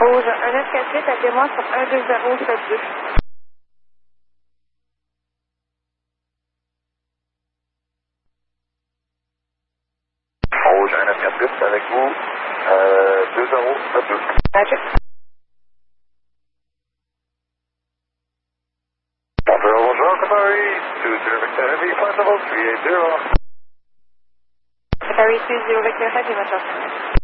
Rouge 1948, appelez-moi sur 12072. Rouge 1948, avec vous, 2072. Roger. Bonjour, Qatari, 20 Victor Heavy, flight level 380. Qatari 30 Victor Heavy,